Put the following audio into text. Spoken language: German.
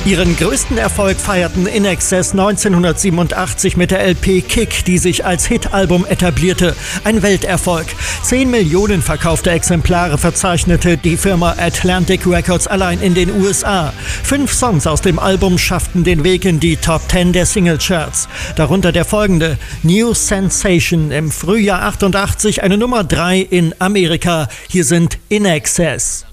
Ihren größten Erfolg feierten INXS 1987 mit der LP Kick, die sich als Hit-Album etablierte. Ein Welterfolg. 10 Millionen verkaufte Exemplare verzeichnete die Firma Atlantic Records allein in den USA. 5 Songs aus dem Album schafften den Weg in die Top 10 der Singlecharts. Darunter der folgende, New Sensation, im Frühjahr 88 eine Nummer 3 in Amerika. Hier sind INXS.